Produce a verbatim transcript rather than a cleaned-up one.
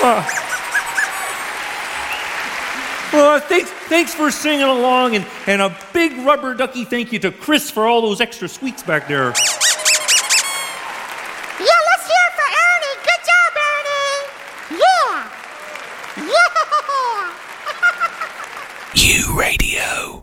Uh, well, thanks, thanks for singing along, and, and a big rubber ducky thank you to Chris for all those extra sweets back there. Yeah, let's hear it for Ernie. Good job, Ernie. Yeah. Yeah. U Radio.